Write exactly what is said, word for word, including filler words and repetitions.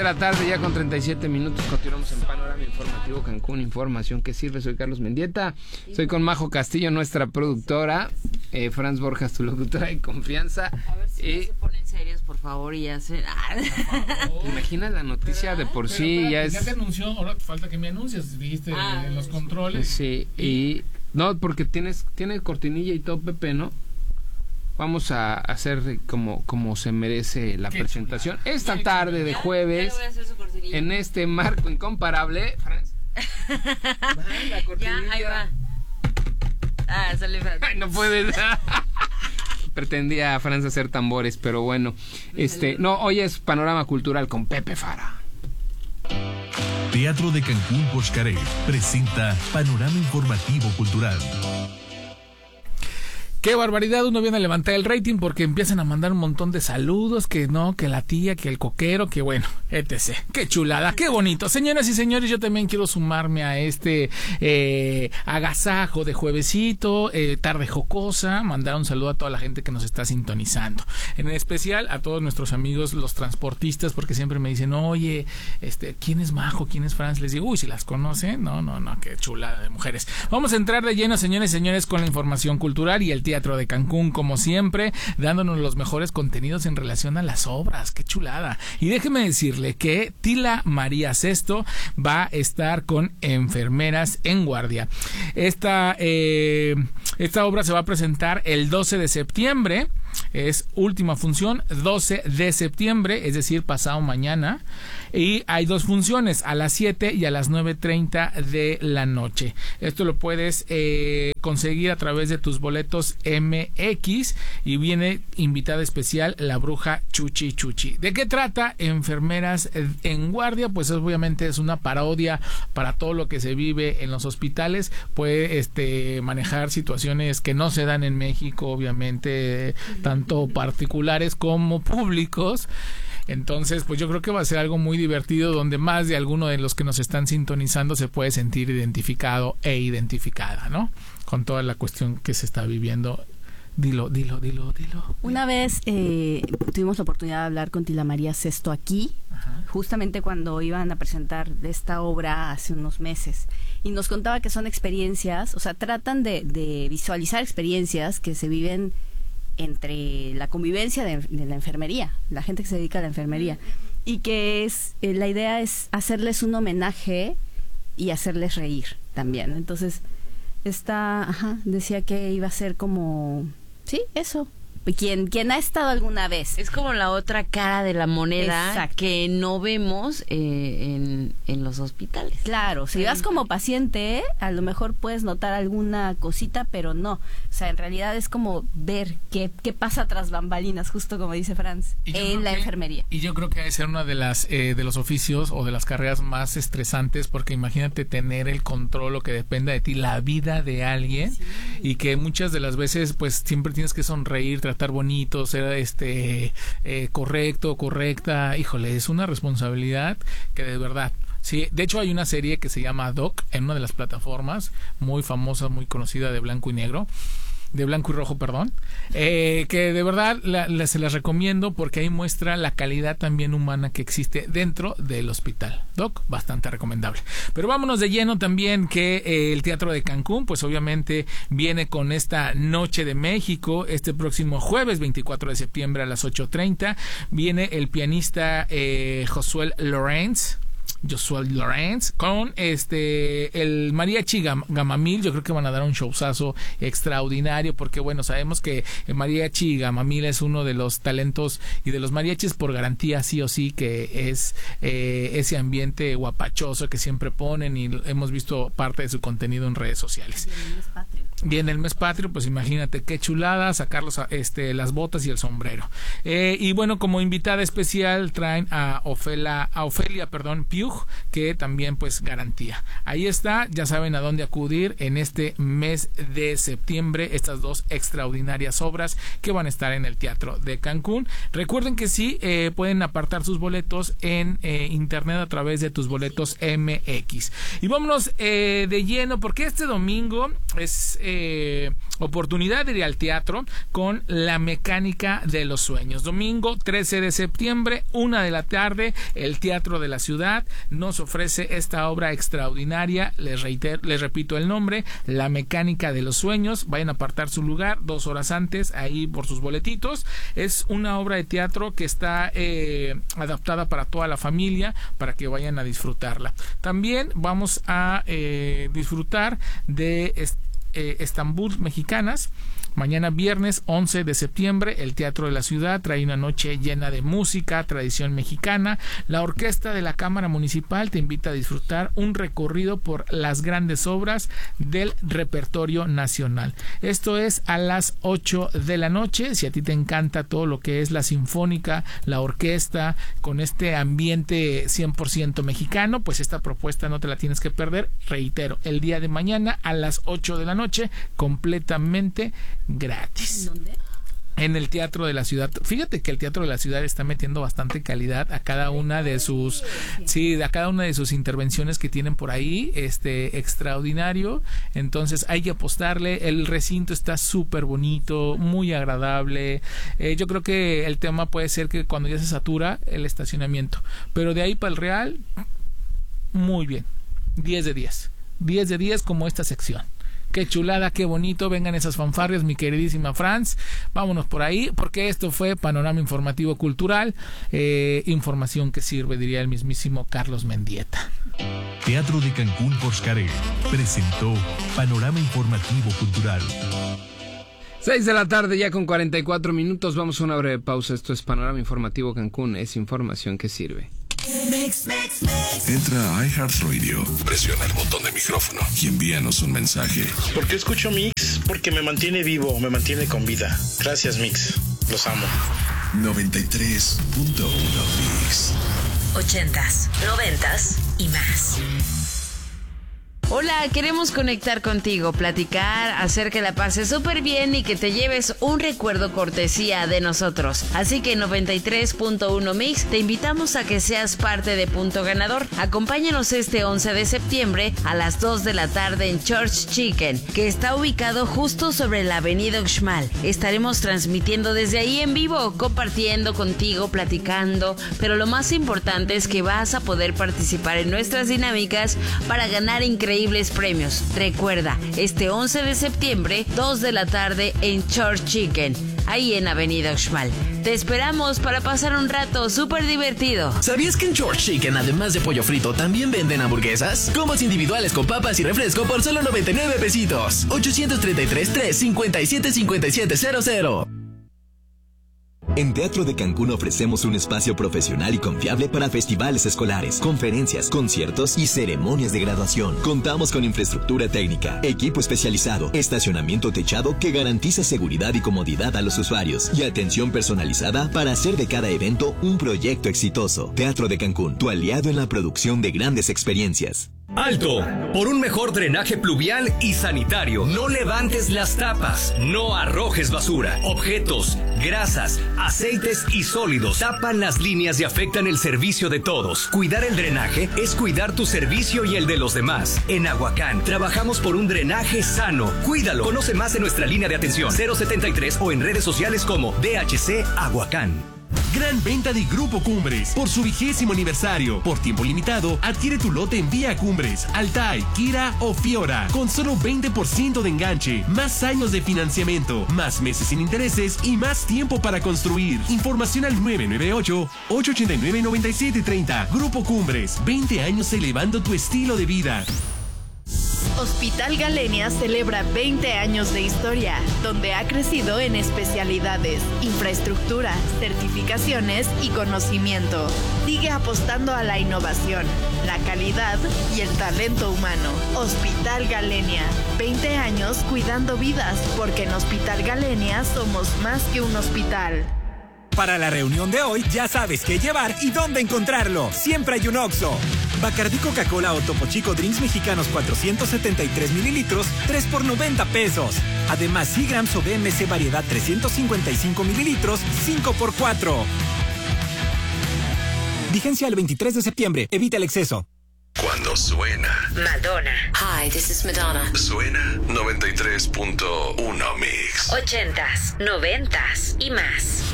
de la tarde, ya con treinta y siete minutos, continuamos en Panorama Informativo Cancún, información que sirve. Soy Carlos Mendieta, soy con Majo Castillo, nuestra productora, eh, Franz Borjas, tu locutora de confianza. A ver si eh, no se ponen serios, por favor, y hacen... Imagina la noticia. ¿Verdad? De por Pero, sí, espérate, ya es... Ya te anunció, ahora falta que me anuncies, dijiste Ah, en los controles. Sí, y... No, porque tienes tiene cortinilla y todo, Pepe, ¿no? Vamos a hacer como, como se merece la Qué presentación. chulada. Esta Qué tarde chulada. de Ya, jueves, ya le voy a hacer su cortinilla. en este marco incomparable, Franz. Va, la Ya, cortinilla. ahí va. Ah, sale Fran. Ay, no puedes. Pretendía Franz hacer tambores, pero bueno. Este, no, hoy es Panorama Cultural con Pepe Fara. Teatro de Cancún Xcaret presenta Panorama Informativo Cultural. Qué barbaridad, uno viene a levantar el rating porque empiezan a mandar un montón de saludos, que no, que la tía, que el coquero, que bueno, etcétera. Qué chulada, qué bonito. Señoras y señores, yo también quiero sumarme a este eh, agasajo de juevesito, eh, tarde jocosa, mandar un saludo a toda la gente que nos está sintonizando. En especial a todos nuestros amigos, los transportistas, porque siempre me dicen, oye, este, ¿quién es Majo? ¿Quién es Franz? Les digo, uy, si las conocen, no, no, no, qué chulada de mujeres. Vamos a entrar de lleno, señores y señores, con la información cultural y el Teatro de Cancún, como siempre, dándonos los mejores contenidos en relación a las obras. ¡Qué chulada! Y déjeme decirle que Tila María Sesto va a estar con Enfermeras en Guardia. Esta, eh, esta obra se va a presentar el doce de septiembre. Es última función, doce de septiembre, es decir, pasado mañana. Y hay dos funciones, a las siete y a las nueve treinta de la noche. Esto lo puedes eh, conseguir a través de tus boletos M X y viene invitada especial la bruja Chuchi Chuchi. ¿De qué trata Enfermeras en Guardia? Pues obviamente es una parodia para todo lo que se vive en los hospitales. Puede este, manejar situaciones que no se dan en México, obviamente, tanto particulares como públicos. Entonces, pues yo creo que va a ser algo muy divertido donde más de alguno de los que nos están sintonizando se puede sentir identificado e identificada, ¿no? Con toda la cuestión que se está viviendo. Dilo, dilo, dilo, dilo. Una vez eh, tuvimos la oportunidad de hablar con Tila María Sesto aquí, Ajá. justamente cuando iban a presentar esta obra hace unos meses. Y nos contaba que son experiencias, o sea, tratan de, de visualizar experiencias que se viven entre la convivencia de, de la enfermería, la gente que se dedica a la enfermería, y que es eh, la idea es hacerles un homenaje y hacerles reír también. Entonces, esta, ajá, decía que iba a ser como, sí, eso. Quien, quien ha estado alguna vez. Es como la otra cara de la moneda. Exacto. Que no vemos eh, en, en los hospitales. Claro, si vas como paciente, a lo mejor puedes notar alguna cosita, pero no. O sea, en realidad es como ver qué, qué pasa tras bambalinas, justo como dice Franz, en la que, enfermería. Y yo creo que debe ser una de las eh, de los oficios o de las carreras más estresantes, porque imagínate tener el control, lo que dependa de ti, la vida de alguien, sí. Y que muchas de las veces pues siempre tienes que sonreír, tratar bonito, ser este eh, correcto, correcta. Híjole, es una responsabilidad que de verdad. Sí, de hecho hay una serie que se llama Doc en una de las plataformas muy famosa, muy conocida, de blanco y negro. De blanco y rojo, perdón, eh, que de verdad la, la, se las recomiendo porque ahí muestra la calidad también humana que existe dentro del hospital. Doc, bastante recomendable. Pero vámonos de lleno también que eh, el Teatro de Cancún, pues obviamente viene con esta Noche de México, este próximo jueves veinticuatro de septiembre a las ocho treinta, viene el pianista eh, Josué Lorenz, Josué Lorenz, con este el Mariachi Gam- Gamamil. Yo creo que van a dar un showzazo extraordinario, porque bueno, sabemos que el Mariachi Gamamil es uno de los talentos y de los mariachis por garantía, sí o sí, que es eh, ese ambiente guapachoso que siempre ponen, y hemos visto parte de su contenido en redes sociales. Viene el mes patrio, pues imagínate qué chulada sacarlos a, este, las botas y el sombrero. Eh, y bueno, como invitada especial traen a Ofelia, a Ofelia, perdón, Piug, que también pues garantía. Ahí está, ya saben a dónde acudir en este mes de septiembre, estas dos extraordinarias obras que van a estar en el Teatro de Cancún. Recuerden que sí, eh, pueden apartar sus boletos en eh, internet a través de tus boletos M X. Y vámonos eh, de lleno, porque este domingo es... Eh, eh, oportunidad de ir al teatro con La Mecánica de los Sueños. Domingo trece de septiembre, una de la tarde, el Teatro de la Ciudad nos ofrece esta obra extraordinaria. Les reitero, les repito el nombre, La Mecánica de los Sueños. Vayan a apartar su lugar dos horas antes ahí por sus boletitos. Es una obra de teatro que está eh, adaptada para toda la familia, para que vayan a disfrutarla. También vamos a eh, disfrutar de eh, Estambul Mexicanas. Mañana viernes once de septiembre, el Teatro de la Ciudad trae una noche llena de música, tradición mexicana. La Orquesta de la Cámara Municipal te invita a disfrutar un recorrido por las grandes obras del repertorio nacional. Esto es a las ocho de la noche. Si a ti te encanta todo lo que es la sinfónica, la orquesta, con este ambiente cien por ciento mexicano, pues esta propuesta no te la tienes que perder. Reitero, el día de mañana a las ocho de la noche, completamente gratis. ¿Dónde? En el Teatro de la Ciudad. Fíjate que el Teatro de la Ciudad está metiendo bastante calidad a cada una de sus sí, a cada una de sus intervenciones que tienen por ahí, este extraordinario. Entonces hay que apostarle. El recinto está súper bonito, muy agradable. Eh, yo creo que el tema puede ser que cuando ya se satura el estacionamiento, pero de ahí para el Real, muy bien. diez de diez. diez de diez como esta sección. Qué chulada, qué bonito, vengan esas fanfarrias, mi queridísima Franz. Vámonos por ahí, porque esto fue Panorama Informativo Cultural, eh, información que sirve, diría el mismísimo Carlos Mendieta. Teatro de Cancún por Xcaret presentó Panorama Informativo Cultural. seis de la tarde ya con cuarenta y cuatro minutos, vamos a una breve pausa. Esto es Panorama Informativo Cancún, es información que sirve. Mix, mix, mix. Entra a iHeartRadio, presiona el botón de micrófono y envíanos un mensaje. ¿Por qué escucho Mix? Porque me mantiene vivo, me mantiene con vida. Gracias, Mix. Los amo. noventa y tres punto uno Mix. Ochentas, noventas y más. Hola, queremos conectar contigo, platicar, hacer que la pases súper bien y que te lleves un recuerdo cortesía de nosotros. Así que noventa y tres punto uno Mix, te invitamos a que seas parte de Punto Ganador. Acompáñanos este once de septiembre a las dos de la tarde en Church Chicken, que está ubicado justo sobre la avenida Uxmal. Estaremos transmitiendo desde ahí en vivo, compartiendo contigo, platicando, pero lo más importante es que vas a poder participar en nuestras dinámicas para ganar increíbles premios. Recuerda, este once de septiembre, dos de la tarde en Church Chicken, ahí en Avenida Uxmal. Te esperamos para pasar un rato súper divertido. ¿Sabías que en Church Chicken, además de pollo frito, también venden hamburguesas? Combos individuales con papas y refresco por solo noventa y nueve pesitos. ochocientos treinta y tres, tres cincuenta y siete, cincuenta y siete cero cero. En Teatro de Cancún ofrecemos un espacio profesional y confiable para festivales escolares, conferencias, conciertos y ceremonias de graduación. Contamos con infraestructura técnica, equipo especializado, estacionamiento techado que garantiza seguridad y comodidad a los usuarios y atención personalizada para hacer de cada evento un proyecto exitoso. Teatro de Cancún, tu aliado en la producción de grandes experiencias. ¡Alto! Por un mejor drenaje pluvial y sanitario. No levantes las tapas. No arrojes basura. Objetos, grasas, aceites y sólidos tapan las líneas y afectan el servicio de todos. Cuidar el drenaje es cuidar tu servicio y el de los demás. En Aguacán trabajamos por un drenaje sano. Cuídalo. Conoce más en nuestra línea de atención cero setenta y tres o en redes sociales como D H C Aguacán. Gran venta de Grupo Cumbres por su vigésimo aniversario. Por tiempo limitado, adquiere tu lote en Vía Cumbres, Altai, Kira o Fiora. Con solo veinte por ciento de enganche, más años de financiamiento, más meses sin intereses y más tiempo para construir. Información al nueve nueve ocho, ocho ocho nueve, nueve siete tres cero. Grupo Cumbres, veinte años elevando tu estilo de vida. Hospital Galenia celebra veinte años de historia, donde ha crecido en especialidades, infraestructura, certificaciones y conocimiento. Sigue apostando a la innovación, la calidad y el talento humano. Hospital Galenia, veinte años cuidando vidas, porque en Hospital Galenia somos más que un hospital. Para la reunión de hoy ya sabes qué llevar y dónde encontrarlo. Siempre hay un Oxxo. Bacardí Coca-Cola o Topo Chico Drinks Mexicanos cuatrocientos setenta y tres mililitros, tres por noventa pesos. Además, Seagrams o B M C Variedad trescientos cincuenta y cinco mililitros, cinco por cuatro. Vigencia el veintitrés de septiembre. Evita el exceso. cuando suena Madonna. Hi, this is Madonna. Suena noventa y tres punto uno Mix. Ochentas, noventas y más.